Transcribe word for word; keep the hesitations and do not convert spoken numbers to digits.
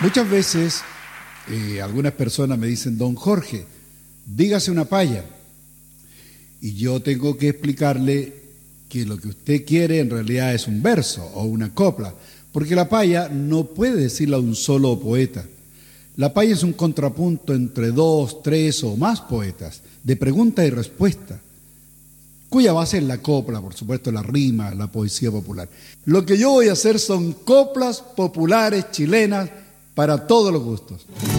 Muchas veces eh, algunas personas me dicen, don Jorge, dígase una paya. Y yo tengo que explicarle que lo que usted quiere en realidad es un verso o una copla, porque la paya no puede decirla un solo poeta. La paya es un contrapunto entre dos, tres o más poetas, de pregunta y respuesta, cuya base es la copla, por supuesto, la rima, la poesía popular. Lo que yo voy a hacer son coplas populares chilenas para todos los gustos.